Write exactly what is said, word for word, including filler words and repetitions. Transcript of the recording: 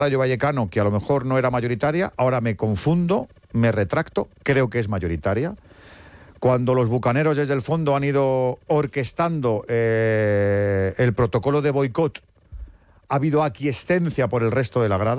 Rayo Vallecano, que a lo mejor no era mayoritaria, ahora me confundo, me retracto, creo que es mayoritaria. Cuando los bucaneros desde el fondo han ido orquestando eh, el protocolo de boicot, ha habido aquiescencia por el resto de la grada.